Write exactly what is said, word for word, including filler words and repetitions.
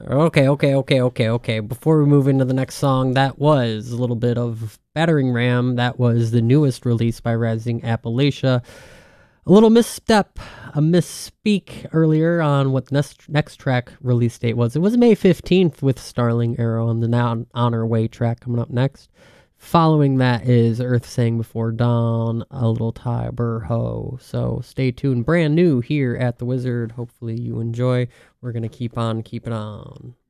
Okay, okay, okay, okay, okay. Before we move into the next song, that was a little bit of Battering Ram. That was the newest release by Rising Appalachia. A little misstep, a misspeak earlier on what the next, next track release date was. It was May fifteenth with Starling Arrow and the Now On Our Way track coming up next. Following that is Earth Sang Before Dawn, A Little Tiber Ho. So stay tuned. Brand new here at The Wizard. Hopefully you enjoy. We're going to keep on keeping on.